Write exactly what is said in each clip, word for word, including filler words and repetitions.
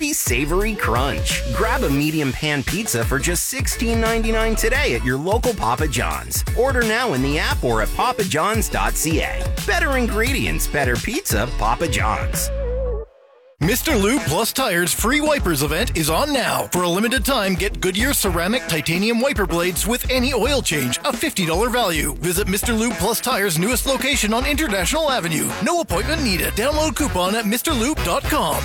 crispy, savory crunch. Grab a medium pan pizza for just sixteen ninety-nine today at your local Papa John's. Order now in the app or at papa johns dot c a. Better ingredients, better pizza, Papa John's. Mister Lube Plus Tires free wipers event is on now. For a limited time, get Goodyear ceramic titanium wiper blades with any oil change, a fifty dollars value. Visit Mister Lube Plus Tires' newest location on International Avenue. No appointment needed. Download coupon at mister lube dot com.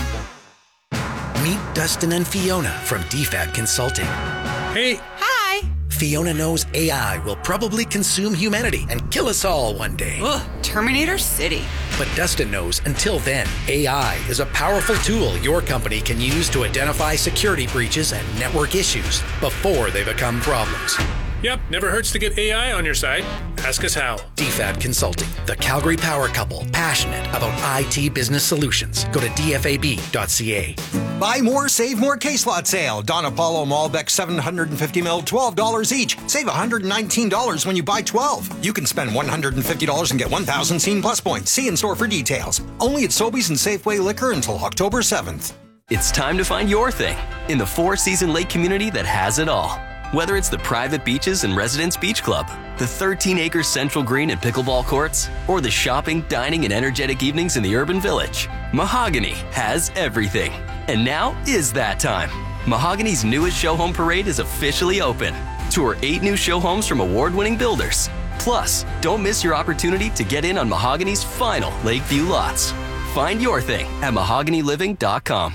Meet Dustin and Fiona from D F A D Consulting. Hey. Hi. Fiona knows A I will probably consume humanity and kill us all one day. Ugh, Terminator City. But Dustin knows until then, A I is a powerful tool your company can use to identify security breaches and network issues before they become problems. Yep, never hurts to get A I on your side. Ask us how. D F A D Consulting, the Calgary power couple, passionate about I T business solutions. Go to d f a b dot c a. Buy more, save more case lot sale. Don Apollo Malbec seven hundred fifty milliliters, twelve dollars each. Save one hundred nineteen dollars when you buy twelve. You can spend one hundred fifty dollars and get one thousand Scene Plus points. See in store for details. Only at Sobeys and Safeway Liquor until October seventh. It's time to find your thing in the four-season lake community that has it all. Whether it's the private beaches and Residence Beach Club, the thirteen-acre Central Green and pickleball courts, or the shopping, dining, and energetic evenings in the urban village, Mahogany has everything. And now is that time. Mahogany's newest show home parade is officially open. Tour eight new show homes from award-winning builders. Plus, don't miss your opportunity to get in on Mahogany's final Lakeview lots. Find your thing at mahogany living dot com.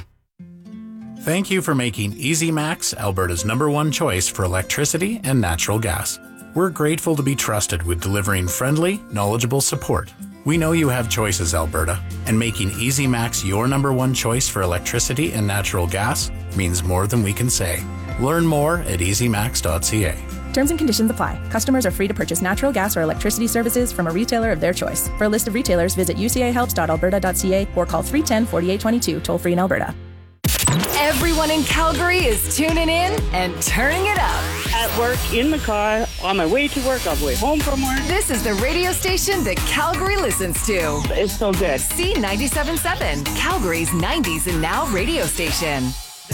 Thank you for making Easy Max Alberta's number one choice for electricity and natural gas. We're grateful to be trusted with delivering friendly, knowledgeable support. We know you have choices, Alberta, and making Easy Max your number one choice for electricity and natural gas means more than we can say. Learn more at easy max dot c a. Terms and conditions apply. Customers are free to purchase natural gas or electricity services from a retailer of their choice. For a list of retailers, visit u c a helps dot alberta dot c a or call three one zero, four eight two two, toll free in Alberta. Everyone in Calgary is tuning in and turning it up. At work, in the car, on my way to work, on the way home from work. This is the radio station that Calgary listens to. It's so good. C ninety-seven point seven, Calgary's nineties and now radio station.